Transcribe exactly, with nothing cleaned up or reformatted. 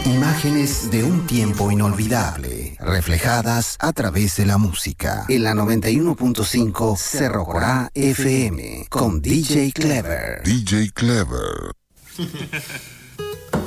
Imágenes de un tiempo inolvidable, reflejadas a través de la música. En la noventa y uno punto cinco Cerro Corá F M, con D J Clever. D J Clever.